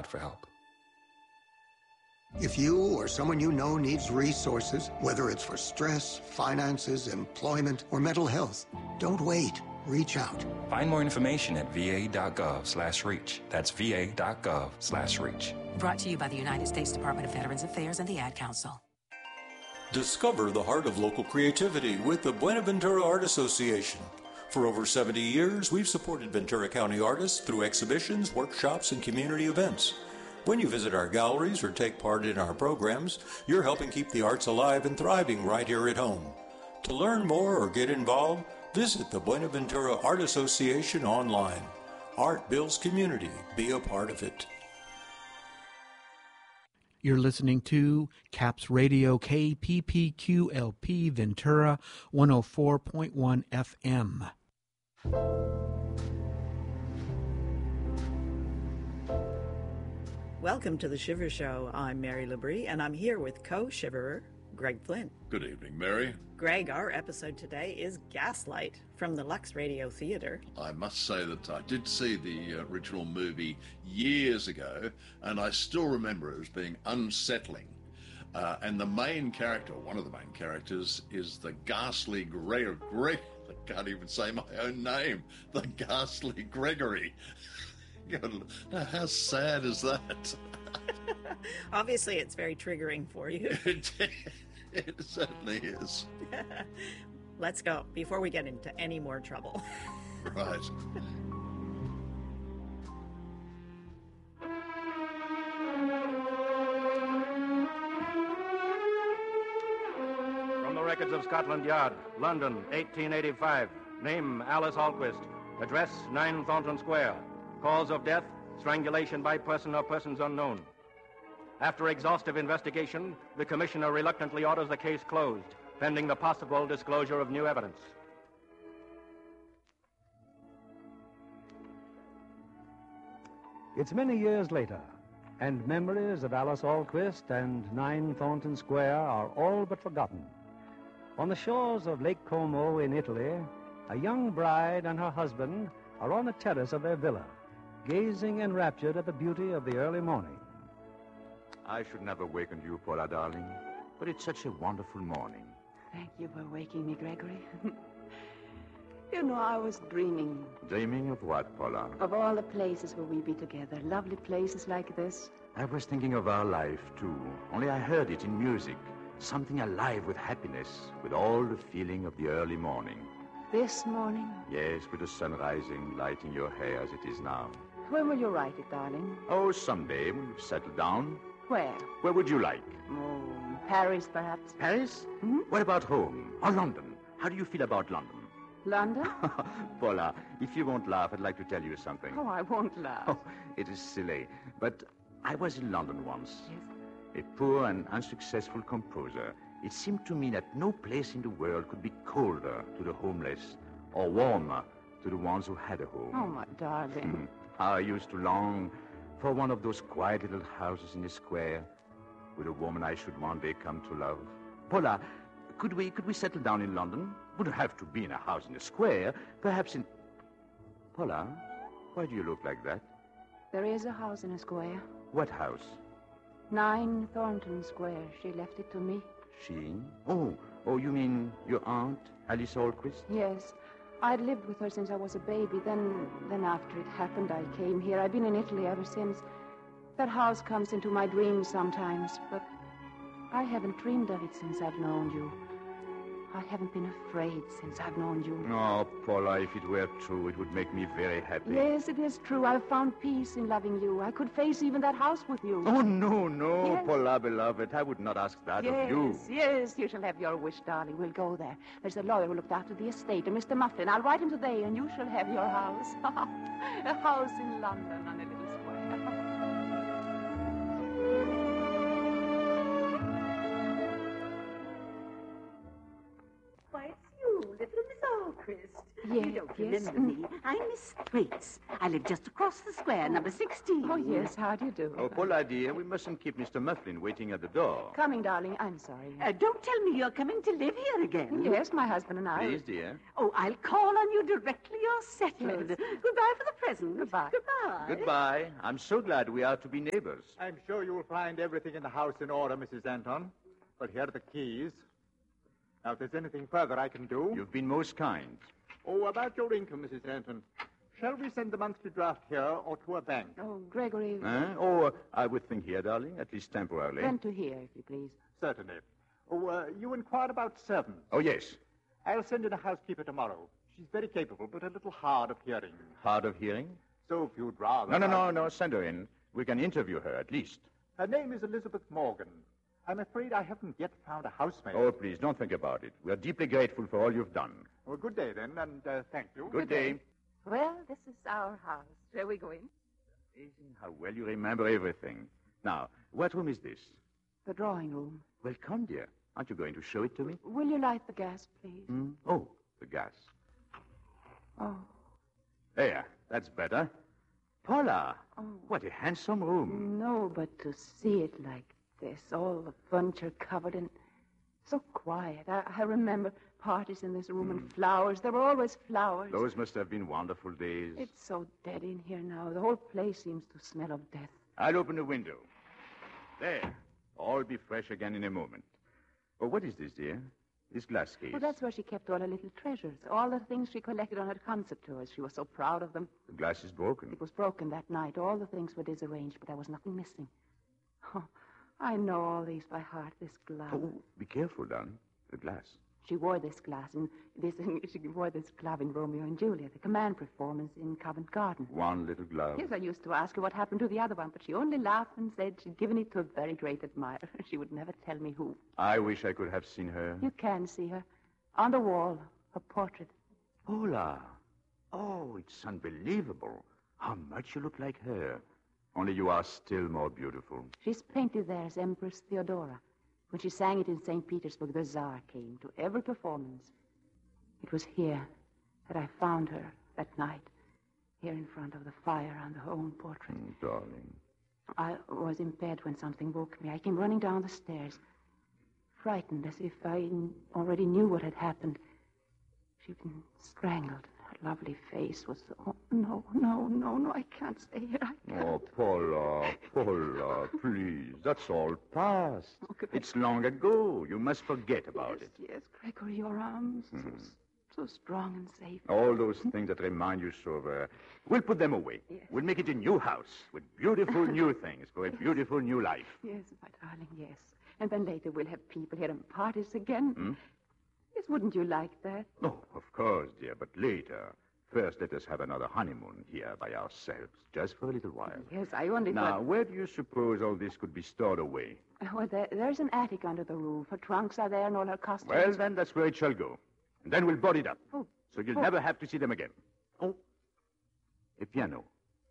out for help. If you or someone you know needs resources, whether it's for stress, finances, employment, or mental health, don't wait. Reach out. Find more information at va.gov/reach. That's va.gov/reach. Brought to you by the United States Department of Veterans Affairs and the Ad Council. Discover the heart of local creativity with the Buenaventura Art Association. For over 70 years, we've supported Ventura County artists through exhibitions, workshops, and community events. When you visit our galleries or take part in our programs, you're helping keep the arts alive and thriving right here at home. To learn more or get involved, visit the Buenaventura Art Association online. Art builds community. Be a part of it. You're listening to CAPS Radio KPPQLP Ventura 104.1 FM. Welcome to the Shiver Show. I'm Mary Labrie, and I'm here with co-shiverer Greg Flynn. Good evening, Mary. Greg, our episode today is Gaslight from the Lux Radio Theatre. I must say that I did see the original movie years ago, and I still remember it as being unsettling. And the main character, one of the main characters, is the ghastly Greg. I can't even say my own name. The ghastly Gregory. Now, how sad is that? Obviously, it's very triggering for you. It certainly is. Let's go, before we get into any more trouble. Right. From the records of Scotland Yard, London, 1885. Name, Alice Alquist. Address, 9 Thornton Square. Cause of death, strangulation by person or persons unknown. After exhaustive investigation, the commissioner reluctantly orders the case closed, pending the possible disclosure of new evidence. It's many years later, and memories of Alice Alquist and 9 Thornton Square are all but forgotten. On the shores of Lake Como in Italy, a young bride and her husband are on the terrace of their villa, gazing enraptured at the beauty of the early morning. I should never waken you, Paula, darling, but it's such a wonderful morning. Thank you for waking me, Gregory. You know, I was dreaming. Dreaming of what, Paula? Of all the places where we'd be together. Lovely places like this. I was thinking of our life, too. Only I heard it in music. Something alive with happiness, with all the feeling of the early morning. This morning? Yes, with the sun rising, lighting your hair as it is now. When will you write it, darling? Oh, someday when you've settled down. Where? Where would you like? Oh, Paris, perhaps. Paris? Hmm? What about home? Or London? How do you feel about London? London? Paula, if you won't laugh, I'd like to tell you something. Oh, I won't laugh. Oh, it is silly, but I was in London once. Yes? A poor and unsuccessful composer. It seemed to me that no place in the world could be colder to the homeless or warmer to the ones who had a home. Oh, my darling. How I used to long for one of those quiet little houses in the square with a woman I should one day come to love. Paula, could we settle down in London? Wouldn't have to be in a house in the square. Perhaps in... Paula, why do you look like that? There is a house in a square. What house? 9 Thornton Square. She left it to me. She? Oh, you mean your aunt, Alice Alquist? Yes. I'd lived with her since I was a baby. Then after it happened, I came here. I've been in Italy ever since. That house comes into my dreams sometimes, but I haven't dreamed of it since I've known you. I haven't been afraid since I've known you. Oh, Paula, if it were true, it would make me very happy. Yes, it is true. I've found peace in loving you. I could face even that house with you. Oh, no, Yes. Paula, beloved. I would not ask that of you. Yes, you shall have your wish, darling. We'll go there. There's a lawyer who looked after the estate, a Mr. Muffin. I'll write him today, and you shall have your house. A house in London on a little square. Yes, You don't yes. remember me. I'm Miss Thwaites. I live just across the square, number 16. Oh, yes. How do you do? Oh, Paula, dear, we mustn't keep Mr. Mufflin waiting at the door. Coming, darling. I'm sorry. Don't tell me you're coming to live here again. Yes, my husband and I. Please, dear. Oh, I'll call on you directly you're settled. Yes. Goodbye for the present. Goodbye. Goodbye. Goodbye. I'm so glad we are to be neighbors. I'm sure you'll find everything in the house in order, Mrs. Anton. But here are the keys. Now, if there's anything further I can do... You've been most kind. Oh, about your income, Mrs. Anton. Shall we send the monthly draft here or to a bank? Oh, Gregory. I would think here, darling, at least temporarily. Then to here, if you please. Certainly. Oh, you inquired about servants. Oh, yes. I'll send in a housekeeper tomorrow. She's very capable, but a little hard of hearing. Hard of hearing? So if you'd rather... No, send her in. We can interview her, at least. Her name is Elizabeth Morgan. I'm afraid I haven't yet found a housemaid. Oh, please, don't think about it. We're deeply grateful for all you've done. Well, good day, then, and thank you. Good day. Well, this is our house. Shall we go in? Amazing how well you remember everything. Now, what room is this? The drawing room. Well, come, dear. Aren't you going to show it to me? Will you light the gas, please? Oh, the gas. Oh. There, that's better. Paula, what a handsome room. No, but to see it like this, all the furniture covered in... So quiet. I remember parties in this room and flowers. There were always flowers. Those must have been wonderful days. It's so dead in here now. The whole place seems to smell of death. I'll open the window. There. All be fresh again in a moment. Oh, what is this, dear? This glass case. Well, that's where she kept all her little treasures. All the things she collected on her concert tours. She was so proud of them. The glass is broken. It was broken that night. All the things were disarranged, but there was nothing missing. Oh, I know all these by heart, this glass. Oh, be careful, darling. The glass. She wore this glass in she wore this glove in Romeo and Juliet, the command performance in Covent Garden. One little glove. Yes, I used to ask her what happened to the other one, but she only laughed and said she'd given it to a very great admirer. She would never tell me who. I wish I could have seen her. You can see her. On the wall, her portrait. Paula. Oh, it's unbelievable. How much you look like her. Only you are still more beautiful. She's painted there as Empress Theodora. When she sang it in St. Petersburg, the Tsar came to every performance. It was here that I found her that night, here in front of the fire on her own portrait. Darling. I was in bed when something woke me. I came running down the stairs, frightened as if I already knew what had happened. She'd been strangled. Her lovely face was... Oh, no, I can't stay here. Oh, Paula, please. That's all past. It's long ago. You must forget about it. Yes, Gregory, your arms, so strong and safe. All those things that remind you so of her. We'll put them away. Yes. We'll make it a new house with beautiful new things for a beautiful new life. Yes, my darling, yes. And then later we'll have people here and parties again. Yes, wouldn't you like that? Oh, of course, dear, but later. First, let us have another honeymoon here by ourselves, just for a little while. Yes, I only Now, thought... where do you suppose all this could be stored away? Well, there's an attic under the roof. Her trunks are there and all her costumes. Well, then, that's where it shall go. And then we'll board it up. Oh. So you'll never have to see them again. Oh. A piano.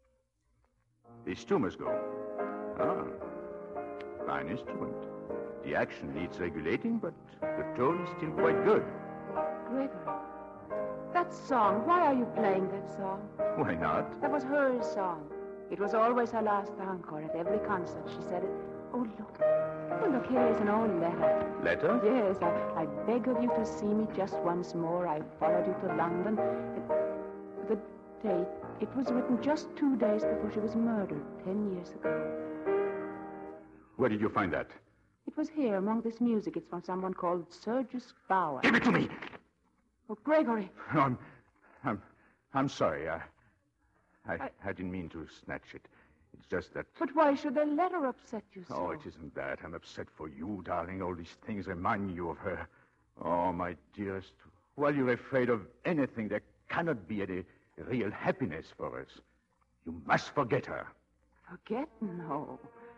These two must go. Ah. Fine instrument. The action needs regulating, but the tone is still quite good. Gregory, that song, why are you playing that song? Why not? That was her song. It was always her last encore at every concert. She said it. Oh, look, here is an old letter. Letter? Yes, I beg of you to see me just once more. I followed you to London. The date, it was written just 2 days before she was murdered, 10 years ago. Where did you find that? It was here, among this music. It's from someone called Sergius Bauer. Give it to me! Oh, Gregory. No, I'm sorry. I didn't mean to snatch it. It's just that... But why should the letter upset you so? Oh, it isn't that. I'm upset for you, darling. All these things remind you of her. Oh, my dearest. While you're afraid of anything, there cannot be any real happiness for us. You must forget her. Forget? No.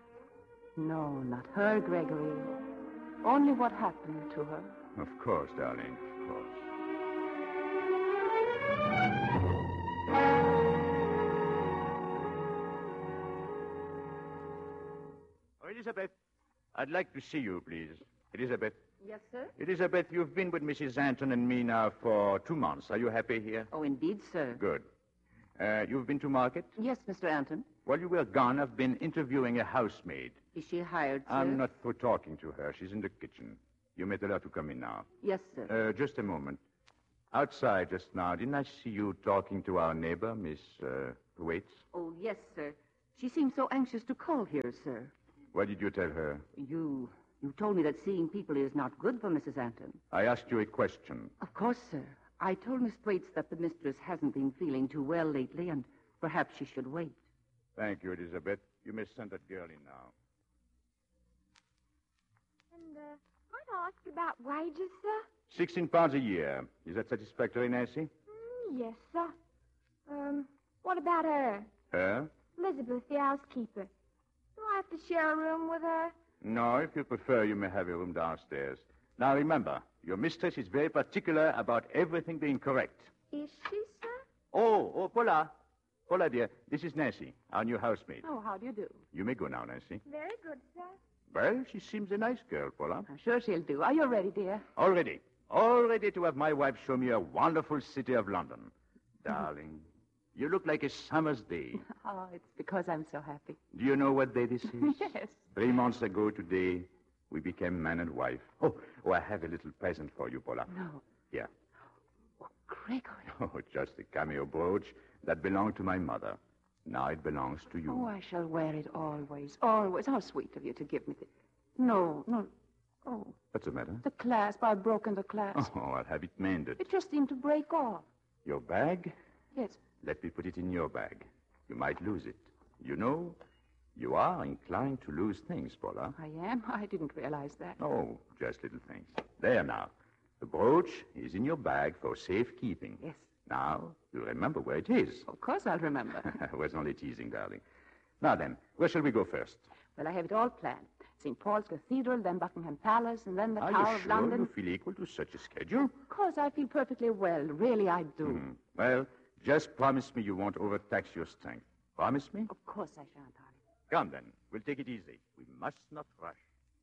No, not her, Gregory. Only what happened to her. Of course, darling, of course. Oh, Elizabeth, I'd like to see you, please. Elizabeth. Yes, sir? Elizabeth, you've been with Mrs. Anton and me now for 2 months. Are you happy here? Oh, indeed, sir. Good. You've been to market? Yes, Mr. Anton. While you were gone, I've been interviewing a housemaid. Is she hired, sir? I'm not through talking to her. She's in the kitchen. You may tell her to come in now. Yes, sir. Just a moment. Outside just now, didn't I see you talking to our neighbor, Miss Waits? Oh, yes, sir. She seemed so anxious to call here, sir. What did you tell her? You told me that seeing people is not good for Mrs. Anton. I asked you a question. Of course, sir. I told Miss Thwaites that the mistress hasn't been feeling too well lately, and perhaps she should wait. Thank you, Elizabeth. You may send that girl in now. And, might I ask about wages, sir? 16 pounds a year. Is that satisfactory, Nancy? Yes, sir. What about her? Her? Elizabeth, the housekeeper. Do I have to share a room with her? No, if you prefer, you may have your room downstairs. Now, remember, your mistress is very particular about everything being correct. Is she, sir? Oh, Paula. Paula, dear, this is Nancy, our new housemaid. Oh, how do you do? You may go now, Nancy. Very good, sir. Well, she seems a nice girl, Paula. I'm sure she'll do. Are you ready, dear? All ready. All ready to have my wife show me a wonderful city of London. Darling, you look like a summer's day. Oh, it's because I'm so happy. Do you know what day this is? Yes. 3 months ago today, we became man and wife. Oh, I have a little present for you, Paula. No. Here. Oh, Gregory. Oh, just a cameo brooch that belonged to my mother. Now it belongs to you. Oh, I shall wear it always, always. How sweet of you to give me this. No. Oh, What's the matter? the clasp. I've broken the clasp. Oh, I'll have it mended. It just seemed to break off. Your bag? Yes. Let me put it in your bag. You might lose it. You know, you are inclined to lose things, Paula. I am? I didn't realize that. Oh, just little things. There now. The brooch is in your bag for safekeeping. Yes. Now, you remember where it is. Of course I'll remember. I was only teasing, darling. Now then, where shall we go first? Well, I have it all planned. St. Paul's Cathedral, then Buckingham Palace, and then the Are Tower you of sure London. you feel equal to such a schedule? Of course, I feel perfectly well. Really, I do. Well, just promise me you won't overtax your strength. Promise me? Of course I shan't, darling. Come then. We'll take it easy. We must not rush.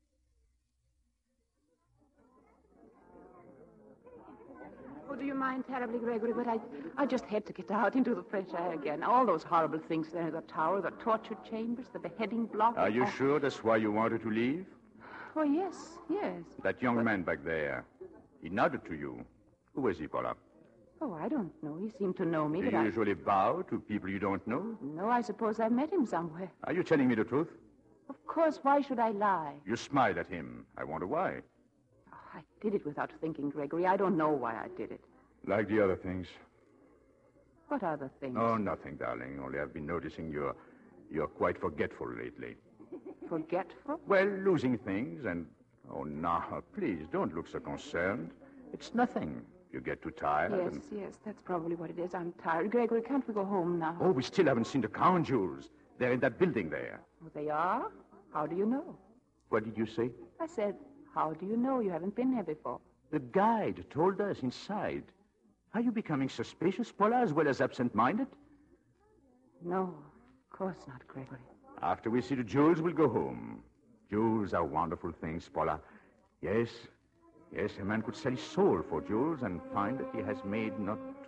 Oh, do you mind terribly, Gregory? But I just had to get out into the fresh air again. All those horrible things there in the tower, the torture chambers, the beheading block. Are you sure that's why you wanted to leave? Oh, yes. That young man back there, he nodded to you. Who was he, Paula? Oh, I don't know. He seemed to know me, Do but you usually bow to people you don't know? No, I suppose I met him somewhere. Are you telling me the truth? Of course, why should I lie? You smiled at him. I wonder why. Oh, I did it without thinking, Gregory. I don't know why I did it. Like the other things. What other things? Oh, nothing, darling. Only I've been noticing you're quite forgetful lately. Forgetful? Well, losing things and... Oh, now, please, don't look so concerned. It's nothing. You get too tired. Yes, that's probably what it is. I'm tired. Gregory, can't we go home now? Oh, we still haven't seen the crown jewels. They're in that building there. Oh, they are? How do you know? What did you say? I said, how do you know? You haven't been here before. The guide told us inside. Are you becoming suspicious, Paula, as well as absent-minded? No, of course not, Gregory. After we see the jewels, we'll go home. Jewels are wonderful things, Paula. Yes, a man could sell his soul for jewels and find that he has made not